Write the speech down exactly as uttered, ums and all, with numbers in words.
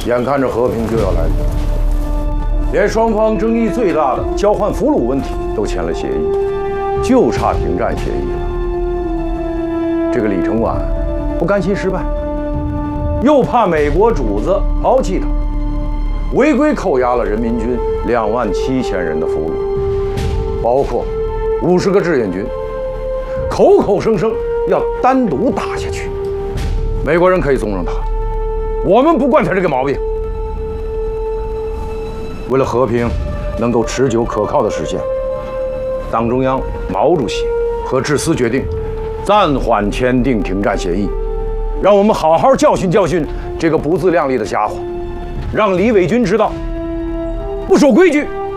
眼看着和平就要来临，连双方争议最大的交换俘虏问题都签了协议，就差停战协议了。这个李承晚不甘心失败，又怕美国主子抛弃他，违规扣押了人民军两万七千人的俘虏，包括五十个志愿军，口口声声要单独打下去。美国人可以纵容他，我们不惯他这个毛病。为了和平能够持久可靠的实现，党中央、毛主席和志思决定暂缓签订停战协议，让我们好好教训教训这个不自量力的家伙，让李伟军知道，不守规矩